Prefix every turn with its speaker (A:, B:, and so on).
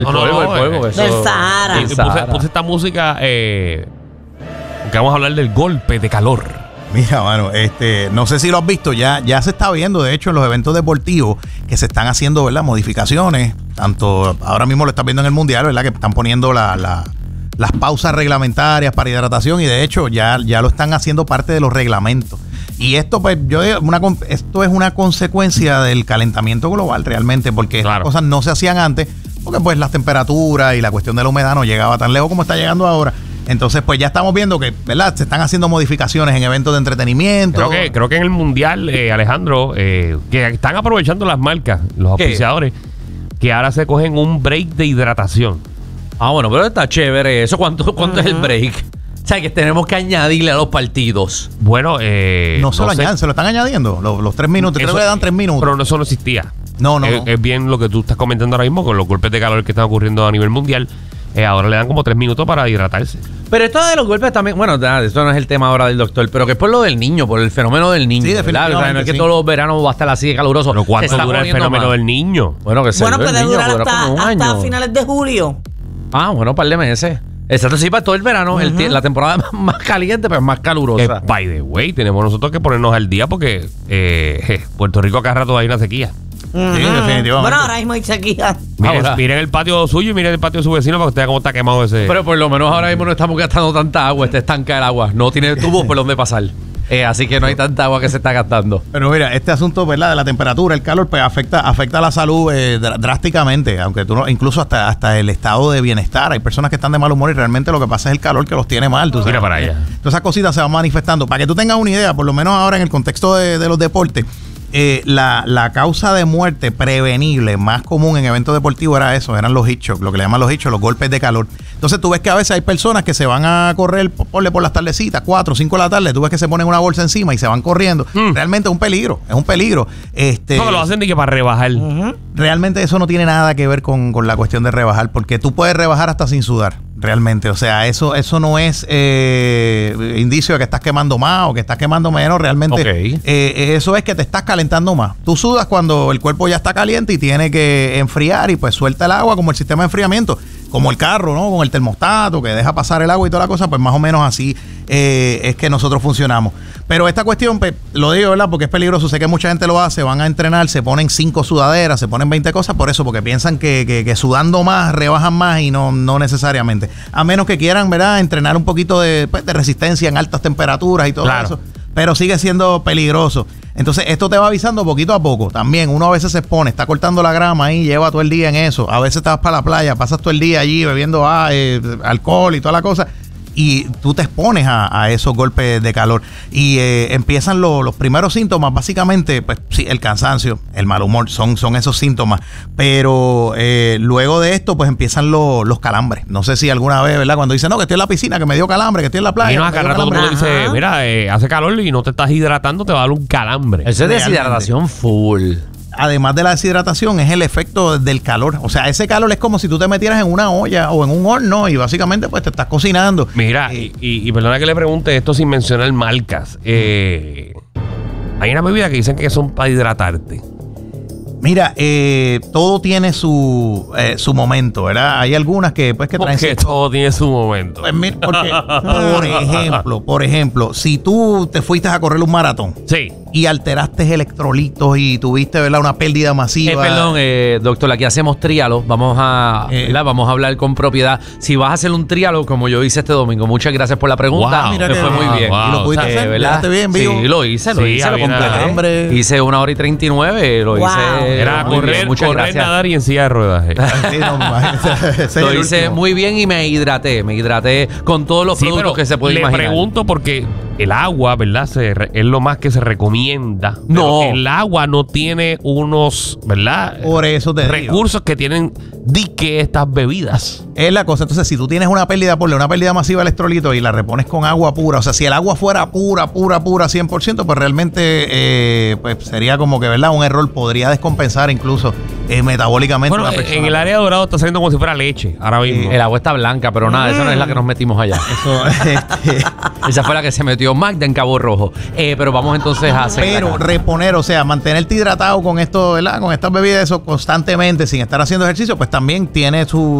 A: El polvo. Eso,
B: del Sahara.
C: Puse esta música que vamos a hablar del golpe de calor.
D: Mira, mano, no sé si lo has visto, ya se está viendo, de hecho, en los eventos deportivos que se están haciendo, ¿verdad? Modificaciones, tanto ahora mismo lo estás viendo en el Mundial, ¿verdad? Que están poniendo las pausas reglamentarias para hidratación y de hecho ya lo están haciendo parte de los reglamentos. Y esto, pues, esto es una consecuencia del calentamiento global realmente, porque estas cosas no se hacían antes, porque pues las temperaturas y la cuestión de la humedad no llegaba tan lejos como está llegando ahora. Entonces, pues ya estamos viendo que, ¿verdad? Se están haciendo modificaciones en eventos de entretenimiento.
C: Creo que en el Mundial, Alejandro, que están aprovechando las marcas, los auspiciadores, que ahora se cogen un break de hidratación.
A: Bueno, pero está chévere eso. ¿Cuánto es el break? O sea, que tenemos que añadirle a los partidos.
D: Bueno, no se lo añaden, se lo están añadiendo. Los 3 minutos, creo que le dan 3 minutos.
C: Pero eso no existía.
D: No.
C: Es bien lo que tú estás comentando ahora mismo con los golpes de calor que están ocurriendo a nivel mundial. Ahora le dan como 3 minutos para hidratarse.
A: Pero esto de los golpes también, bueno, esto no es el tema ahora del doctor, pero que es por lo del niño, por el fenómeno del niño.
D: Sí, definitivamente.
A: O sea, no es que todos los veranos va a estar así de caluroso.
C: ¿Pero cuánto dura el fenómeno del niño?
A: Bueno, que
B: puede durar hasta finales de julio.
A: Bueno, un par de meses. Exacto, sí, para todo el verano, la temporada más caliente, pero más calurosa.
C: By the way, tenemos nosotros que ponernos al día porque Puerto Rico acá rato hay una sequía.
D: Sí, definitivamente.
B: Bueno, ahora mismo hay sequía.
C: Miren el patio suyo y miren el patio de su vecino para que usted vea cómo está quemado ese.
A: Pero por lo menos ahora mismo no estamos gastando tanta agua, estanca el agua. No tiene tubos por donde pasar. Así que no hay tanta agua que se está gastando.
D: Pero mira, este asunto, ¿verdad? De la temperatura, el calor, pues afecta a la salud drásticamente, aunque tú no, incluso hasta el estado de bienestar. Hay personas que están de mal humor y realmente lo que pasa es el calor que los tiene mal. ¿Tú sabes?
C: Mira para allá.
D: Todas esas cositas se van manifestando. Para que tú tengas una idea, por lo menos ahora en el contexto de los deportes, la causa de muerte prevenible más común en eventos deportivos eran los heat shock, lo que le llaman los heat shock, los golpes de calor. Entonces tú ves que a veces hay personas que se van a correr por las tardecitas, 4 o 5 de la tarde, tú ves que se ponen una bolsa encima y se van corriendo. Realmente es un peligro. No, que
C: lo hacen de que para rebajar.
D: Realmente eso no tiene nada que ver con la cuestión de rebajar, porque tú puedes rebajar hasta sin sudar. Realmente, o sea, eso no es indicio de que estás quemando más o que estás quemando menos. Realmente, eso es que te estás calentando más. Tú sudas cuando el cuerpo ya está caliente y tiene que enfriar y pues suelta el agua como el sistema de enfriamiento, como el carro, ¿no? Con el termostato que deja pasar el agua y toda la cosa, pues más o menos así es que nosotros funcionamos. Pero esta cuestión, pues, lo digo, ¿verdad? Porque es peligroso. Sé que mucha gente lo hace, van a entrenar, se ponen 5 sudaderas, se ponen 20 cosas por eso, porque piensan que sudando más rebajan más y no necesariamente. A menos que quieran, ¿verdad? Entrenar un poquito de resistencia en altas temperaturas y todo eso. Pero sigue siendo peligroso. Entonces, esto te va avisando poquito a poco. También uno a veces se expone, está cortando la grama ahí, lleva todo el día en eso. A veces te vas para la playa, pasas todo el día allí bebiendo alcohol y toda la cosa. Y tú te expones a esos golpes de calor. Y empiezan los primeros síntomas, básicamente, pues sí, el cansancio, el mal humor, son esos síntomas. Pero luego de esto, pues empiezan los calambres. No sé si alguna vez, ¿verdad? Cuando dicen, no, que estoy en la piscina, que me dio calambre, que estoy en la playa.
C: Y no, acá rato todo el mundo dice, mira, hace calor y no te estás hidratando, te va a dar un calambre.
A: Eso es deshidratación full.
D: Además de la deshidratación, es el efecto del calor. O sea, ese calor es como si tú te metieras en una olla o en un horno y básicamente pues te estás cocinando.
C: Mira, y perdona que le pregunte esto sin mencionar marcas. Hay una bebida que dicen que son para hidratarte.
D: Mira, todo tiene su momento, ¿verdad? Hay algunas que pues que traen...
C: Porque todo tiene su momento.
D: Pues mira, porque, por ejemplo, si tú te fuiste a correr un maratón.
C: Sí.
D: Y alteraste electrolitos y tuviste, ¿verdad?, una pérdida masiva.
A: Perdón, doctor, aquí hacemos trialo. Vamos a hablar con propiedad. Si vas a hacer un trialo, como yo hice este domingo, muchas gracias por la pregunta.
D: Wow,
A: me fue muy bien.
D: Wow, ¿y lo pudiste hacer?
A: ¿Verdad?
D: Bien, vivo?
A: Sí, lo hice, lo completé. Hice 1 hora y 39, lo hice.
C: Era correr, nadar y en silla de ruedas.
A: Lo hice muy bien y me hidraté con todos los productos que se puede imaginar.
C: Le pregunto porque el agua, ¿verdad? Es lo más que se recomienda. No. El agua no tiene unos, ¿verdad?
D: Por eso te
C: recursos que tienen estas bebidas.
D: Es la cosa. Entonces, si tú tienes una pérdida masiva de electrolitos y la repones con agua pura, o sea, si el agua fuera pura 100%, pues realmente pues sería como que, ¿verdad?, un error. Podría descompensar incluso metabólicamente
C: Bueno,
D: una persona.
C: en el área de Dorado está saliendo como si fuera leche ahora mismo.
A: El agua está blanca, pero nada, esa no es la que nos metimos allá. Esa fue la que se metió Magda en Cabo Rojo. Pero vamos entonces a hacer.
D: Pero reponer, o sea, mantenerte hidratado con esto, ¿verdad? Con estas bebidas, eso constantemente, sin estar haciendo ejercicio, pues también tiene su